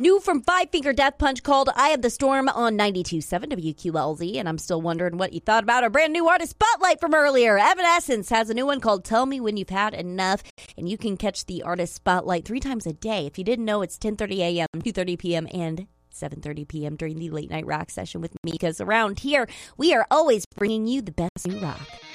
New from Five Finger Death Punch called I Am the Storm on 92.7 WQLZ. And I'm still wondering what you thought about our brand new artist spotlight from earlier. Evanescence has a new one called Tell Me When You've Had Enough. And you can catch the artist spotlight 3 times a day. If you didn't know, it's 10:30 a.m., 2:30 p.m., and 7:30 p.m. during the Late Night Rock session with me. Because around here, we are always bringing you the best new rock.